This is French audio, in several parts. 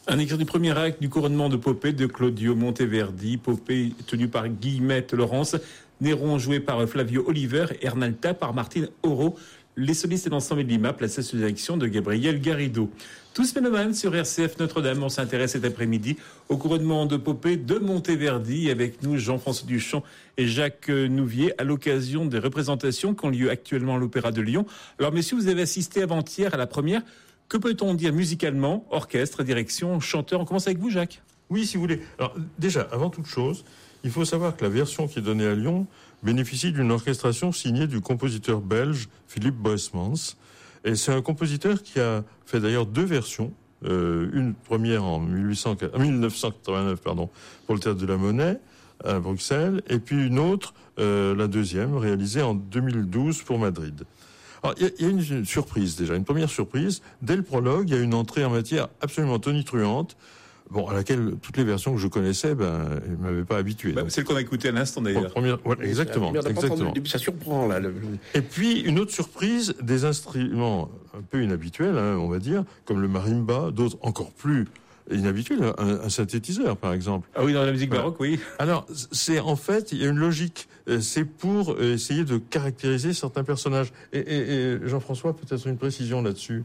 Un extrait du premier acte du couronnement de Popée de Claudio Monteverdi. Popée tenu par Guillemette Laurence. Néron joué par Flavio Oliver et Ernalta par Martine Oro. Les solistes et l'ensemble de Lima placés sous direction de Gabriel Garrido. Tous mélomanes sur RCF Notre-Dame. On s'intéresse cet après-midi au couronnement de Popée de Monteverdi. Avec nous, Jean-François Duchamp et Jacques Nouvier à l'occasion des représentations qui ont lieu actuellement à l'Opéra de Lyon. Alors messieurs, vous avez assisté avant-hier à la première. Que peut-on dire musicalement, orchestre, direction, chanteur? On commence avec vous, Jacques. Oui, si vous voulez. Alors, déjà, avant toute chose, il faut savoir que la version qui est donnée à Lyon bénéficie d'une orchestration signée du compositeur belge Philippe Boesmans. Et c'est un compositeur qui a fait d'ailleurs deux versions. Une première en 1989, pour le Théâtre de la Monnaie à Bruxelles, et puis une autre, la deuxième, réalisée en 2012 pour Madrid. Alors, il y a une surprise déjà, une première surprise. Dès le prologue, il y a une entrée en matière absolument tonitruante, à laquelle toutes les versions que je connaissais, ne m'avaient pas habitué. C'est le qu'on a écouté à l'instant d'ailleurs. Exactement. Ça surprend là. Et puis une autre surprise, des instruments un peu inhabituels, on va dire, comme le marimba, d'autres encore plus inhabituels, un synthétiseur par exemple. Ah oui, dans la musique baroque, oui. Alors c'est en fait, il y a une logique. C'est pour essayer de caractériser certains personnages. Et Jean-François, peut-être une précision là-dessus.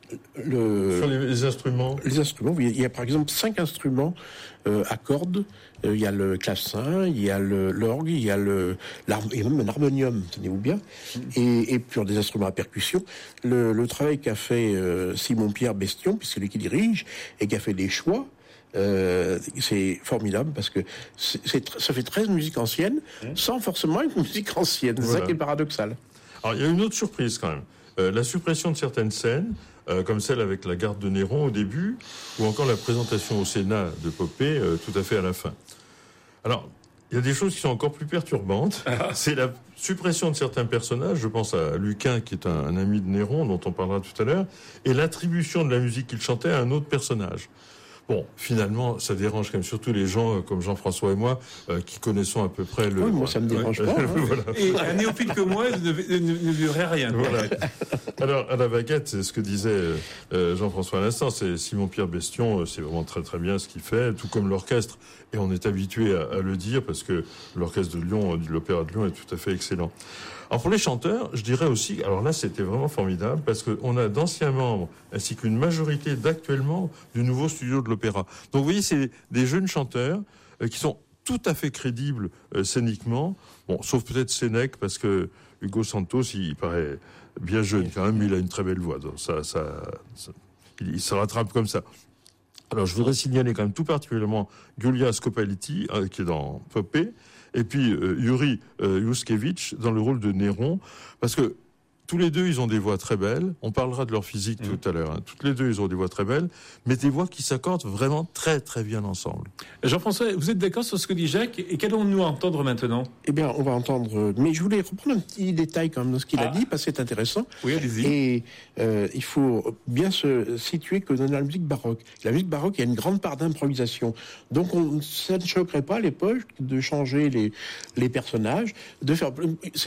Sur les instruments. Les instruments, oui. Il y a par exemple 5 instruments à cordes. Il y a le clavecin, il y a l'orgue, il y a même un harmonium, tenez-vous bien. Et puis des instruments à percussion. Le travail qu'a fait Simon-Pierre Bestion, puisque c'est lui qui dirige, et qui a fait des choix, c'est formidable parce que ça fait 13 musiques anciennes sans forcément une musique ancienne. C'est ça qui est paradoxal. Alors il y a une autre surprise quand même. La suppression de certaines scènes, comme celle avec la garde de Néron au début, ou encore la présentation au Sénat de Popée tout à fait à la fin. Alors, il y a des choses qui sont encore plus perturbantes. C'est la suppression de certains personnages, je pense à Lucain qui est un ami de Néron, dont on parlera tout à l'heure, et l'attribution de la musique qu'il chantait à un autre personnage. Bon, finalement, ça dérange quand même surtout les gens comme Jean-François et moi qui connaissons à peu près le... Oui, moi ça me dérange pas. Voilà. Et un néophyte comme moi ne verrait rien. Voilà. Alors, à la baguette, c'est ce que disait Jean-François à l'instant, c'est Simon-Pierre Bestion, c'est vraiment très très bien ce qu'il fait, tout comme l'orchestre. Et on est habitué à le dire parce que l'orchestre de Lyon, de l'Opéra de Lyon est tout à fait excellent. Alors pour les chanteurs, je dirais aussi, alors là c'était vraiment formidable parce qu'on a d'anciens membres ainsi qu'une majorité d'actuellement du nouveau studio de l'Opéra. Donc vous voyez, c'est des jeunes chanteurs qui sont tout à fait crédibles scéniquement. Bon, sauf peut-être Sénèque parce que Hugo Santos, il paraît bien jeune quand même, mais il a une très belle voix. Donc il se rattrape comme ça. Alors je voudrais signaler quand même tout particulièrement Giulia Scopaletti qui est dans Popée. Et puis Yuri Yuskevich dans le rôle de Néron, parce que tous les deux, ils ont des voix très belles. On parlera de leur physique tout à l'heure. Toutes les deux, ils ont des voix très belles, mais des voix qui s'accordent vraiment très, très bien ensemble. Jean-François, vous êtes d'accord sur ce que dit Jacques? Et qu'allons-nous entendre maintenant? Eh bien, on va entendre... Mais je voulais reprendre un petit détail quand même de ce qu'il a dit, parce que c'est intéressant. Oui, allez-y. Et il faut bien se situer que dans la musique baroque. La musique baroque, il y a une grande part d'improvisation. Donc, ça ne choquerait pas à l'époque de changer les personnages, de faire...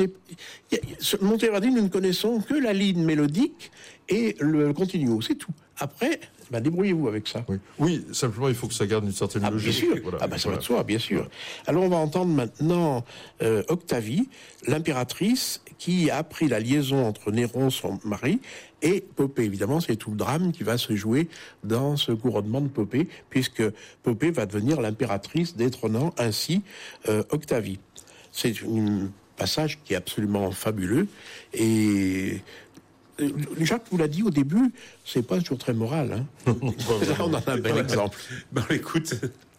Monteverdi, nous ne connaissons que la ligne mélodique et le continuo, c'est tout. Après, débrouillez-vous avec ça. Oui, simplement il faut que ça garde une certaine logique. Bien sûr, voilà. Ça va de soi, bien sûr. Voilà. Alors on va entendre maintenant Octavie, l'impératrice, qui a appris la liaison entre Néron, son mari, et Popée. Évidemment, c'est tout le drame qui va se jouer dans ce couronnement de Popée, puisque Popée va devenir l'impératrice, détrônant ainsi Octavie. C'est un passage qui est absolument fabuleux, et Jacques vous l'a dit au début, c'est pas toujours très moral. Là, on en a un bel exemple. Écoute,